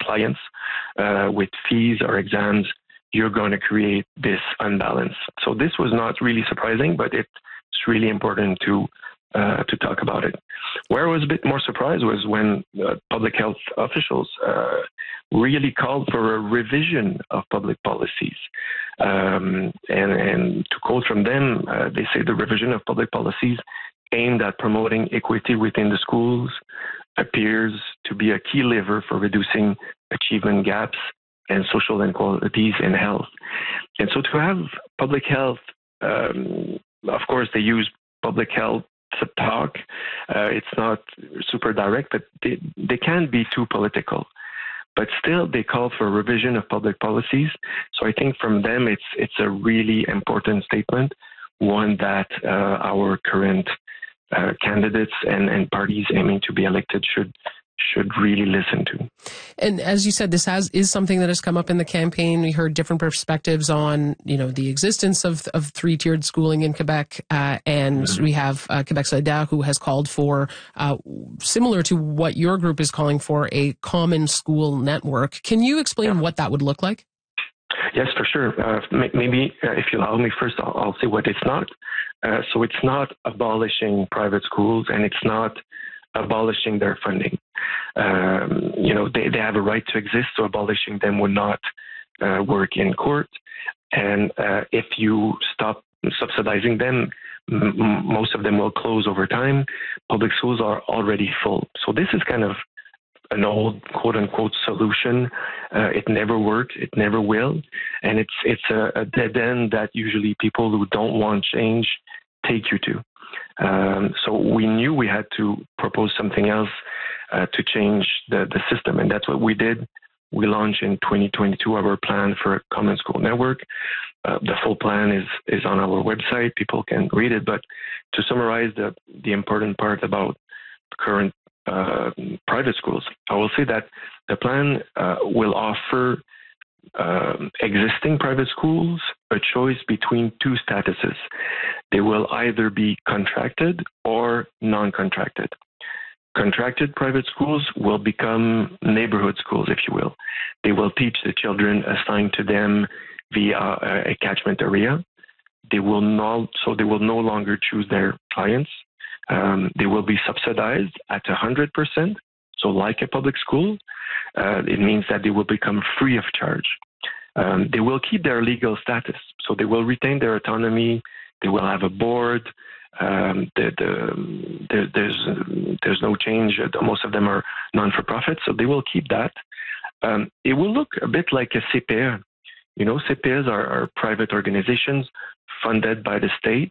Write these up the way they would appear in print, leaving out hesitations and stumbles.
clients with fees or exams, you're going to create this unbalance. So this was not really surprising, but it's really important to talk about it. Where I was a bit more surprised was when public health officials really called for a revision of public policies. And to quote from them, they say the revision of public policies aimed at promoting equity within the schools appears to be a key lever for reducing achievement gaps and social inequalities in health. And so to have public health, of course, they use public health to talk. It's not super direct, but they can be too political. But still, they call for a revision of public policies. So I think from them, it's a really important statement, one that our current candidates and parties aiming to be elected should really listen to. And as you said, this is something that has come up in the campaign. We heard different perspectives on, the existence of three-tiered schooling in Quebec, and we have Quebec Solidaire, who has called for, similar to what your group is calling for, a common school network. Can you explain what that would look like? Yes, for sure. Maybe if you allow me first, I'll say what it's not. So it's not abolishing private schools, and it's not abolishing their funding. They have a right to exist, so abolishing them would not work in court. And if you stop subsidizing them, most of them will close over time. Public schools are already full. So this is kind of an old quote-unquote solution. It never worked. It never will. And it's a dead end that usually people who don't want change take you to. So we knew we had to propose something else to change the system, and that's what we did. We launched in 2022 our plan for a common school network. The full plan is on our website. People can read it, but to summarize the important part about current private schools, I will say that the plan will offer existing private schools a choice between two statuses. They will either be contracted or non-contracted. Contracted private schools will become neighborhood schools, if you will. They will teach the children assigned to them via a catchment area. They will no longer choose their clients. They will be subsidized at 100%. So like a public school, it means that they will become free of charge. They will keep their legal status. So they will retain their autonomy. They will have a board. There's no change. Most of them are non-for-profit, so they will keep that. It will look a bit like a CPE. CPEs are private organizations funded by the state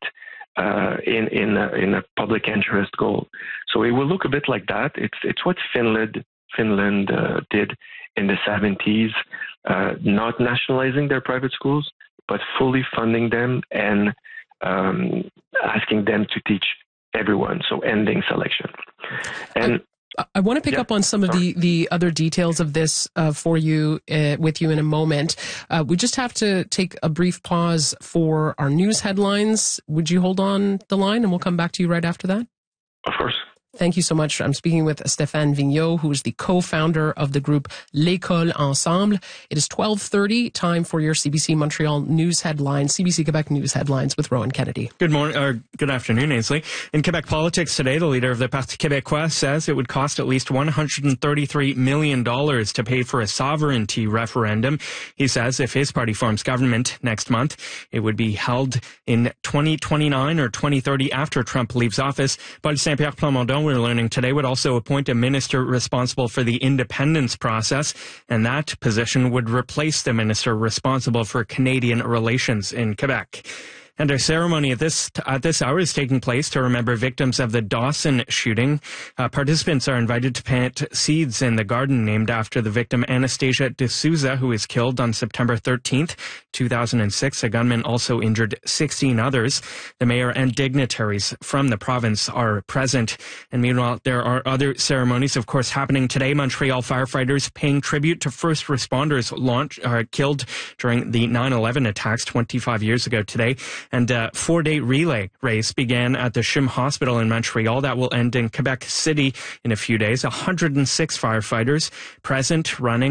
in a public interest goal. So it will look a bit like that. It's what Finland did in the 70s, not nationalizing their private schools, but fully funding them and asking them to teach everyone, so ending selection. And I want to pick up on some of the other details of this with you in a moment. We just have to take a brief pause for our news headlines. Would you hold on the line and we'll come back to you right after that? Of course. Thank you so much. I'm speaking with Stéphane Vigneault, who is the co-founder of the group L'École Ensemble. It is 12:30, time for your CBC Montreal news headlines, CBC Quebec news headlines with Rowan Kennedy. Good morning, or good afternoon, Ainsley. In Quebec politics today, the leader of the Parti Québécois says it would cost at least $133 million to pay for a sovereignty referendum. He says if his party forms government next month, it would be held in 2029 or 2030 after Trump leaves office. Paul Saint-Pierre Plamondon, we're learning today, would also appoint a minister responsible for the independence process, and that position would replace the minister responsible for Canadian relations in Quebec. And a ceremony at this hour is taking place to remember victims of the Dawson shooting. Participants are invited to plant seeds in the garden named after the victim Anastasia D'Souza, who was killed on September 13th, 2006. A gunman also injured 16 others. The mayor and dignitaries from the province are present. And meanwhile, there are other ceremonies, of course, happening today. Montreal firefighters paying tribute to first responders killed during the 9/11 attacks 25 years ago today. And a 4-day relay race began at the CHUM Hospital in Montreal. That will end in Quebec City in a few days. 106 firefighters present running